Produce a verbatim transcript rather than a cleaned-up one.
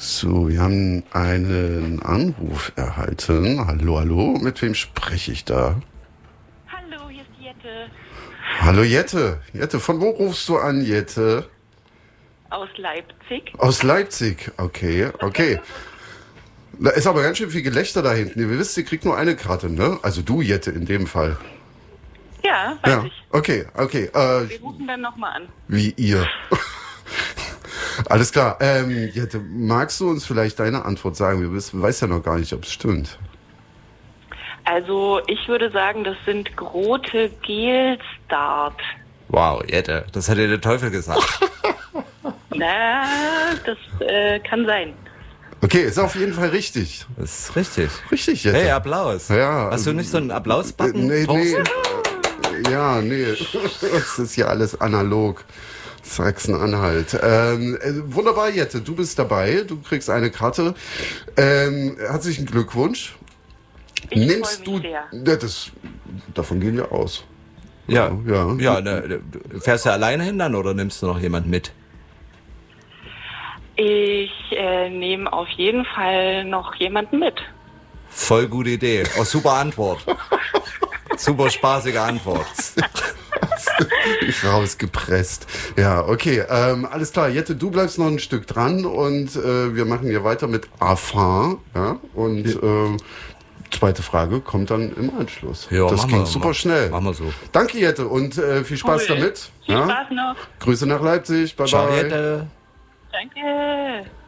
So, wir haben einen Anruf erhalten. Hallo, hallo, mit wem spreche ich da? Hallo, hier ist Jette. Hallo Jette. Jette, von wo rufst du an, Jette? Aus Leipzig. Aus Leipzig, okay, okay. Da ist aber ganz schön viel Gelächter da hinten. Ihr wisst, ihr kriegt nur eine Karte, ne? Also du, Jette, in dem Fall. Ja, weiß Ja, ich. okay, okay. Äh, Wir rufen dann nochmal an. wie ihr. Alles klar. Ähm, Jette, magst du uns vielleicht deine Antwort sagen? Wir wissen, weiß ja noch gar nicht, ob es stimmt. Also, ich würde sagen, das sind Grote Gelstart. Wow, Jette, das hat dir der Teufel gesagt. Na, das äh, kann sein. Okay, ist auf jeden Fall richtig. Das ist richtig. Richtig, Jette. Hey, Applaus. Ja, Hast du nicht so einen Applaus-Button? Nee, nee. Thorsten? Ja, nee. Es ist ja alles analog. Sachsen-Anhalt. Ähm, äh, wunderbar, Jette. Du bist dabei. Du kriegst eine Karte. Ähm, herzlichen Glückwunsch. Ich Nimmst freu mich du. sehr. Ja, das, davon gehen wir aus. Ja, Ja. ja. Ne, fährst du alleine hin dann oder nimmst du noch jemand mit? Ich äh, nehme auf jeden Fall noch jemanden mit. Voll gute Idee. Oh, super Antwort. Super spaßige Antwort. Rausgepresst. Ja, okay. Ähm, alles klar. Jette, du bleibst noch ein Stück dran und äh, wir machen hier weiter mit Afin. Ja? Und äh, zweite Frage kommt dann im Anschluss. Ja, das machen ging wir, super machen- schnell. machen wir so. Danke, Jette, und äh, viel Spaß Cool. damit. Viel Ja? Spaß noch. Grüße nach Leipzig. Bye, Ciao, bye. Jette. Danke.